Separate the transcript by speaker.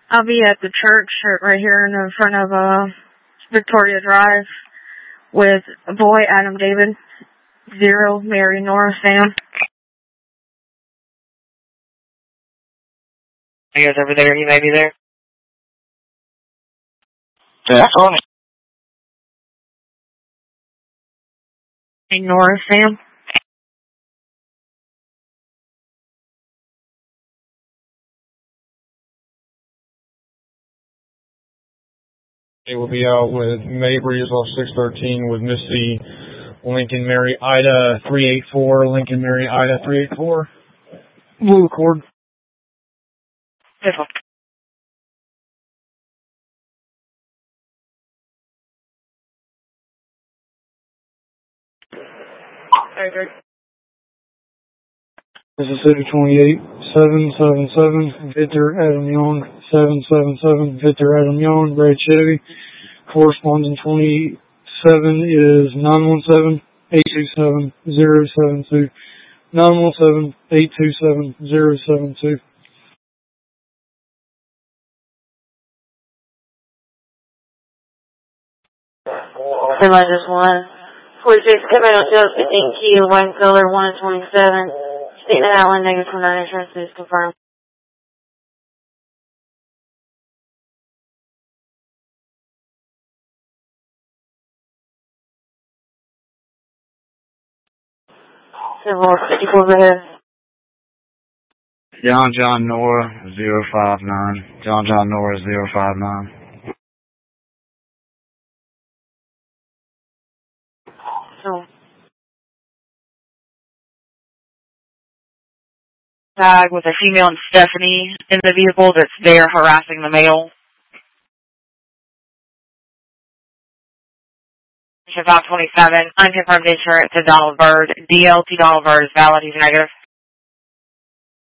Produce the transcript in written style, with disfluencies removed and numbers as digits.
Speaker 1: I'll be at the church right here in front of Victoria Drive with a boy, Adam David, 0, Mary Nora Sam.
Speaker 2: You guys over there? He may be there.
Speaker 3: That's on it.
Speaker 1: Hey, Nora Sam.
Speaker 4: They will be out with Mabry as well, 613 with Missy, Lincoln Mary Ida 384, Lincoln Mary Ida 384. Blue cord.
Speaker 2: This one. Sorry, Greg.
Speaker 4: Mississippi 28, 777, Victor Adam Young, 777, Victor Adam Young, Brad Chevy. Corresponding 27 is 917-827-072. 917-827-072.
Speaker 1: Somebody just 46, coming up to 15 key, white color, 127. State that outline negative for non-insurance, please confirm. Civil 54, go ahead.
Speaker 3: John Nora 059. John Nora 059.
Speaker 1: So,
Speaker 2: Tag with a female and Stephanie in the vehicle that's there harassing the male. 527, unconfirmed insurance to Donald Bird. DLT Donald Bird is valid, he's negative.